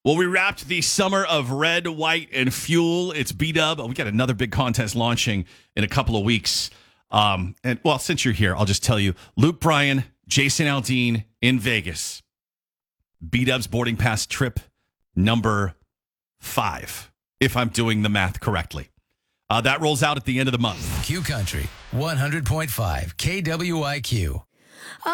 Well, we wrapped the summer of red, white, and fuel. It's B-Dub. We got another big contest launching in a couple of weeks. Since you're here, I'll just tell you, Luke Bryan, Jason Aldean in Vegas. B-Dub's boarding pass trip number 5, if I'm doing the math correctly. That rolls out at the end of the month. Q Country, 100.5 KWIQ.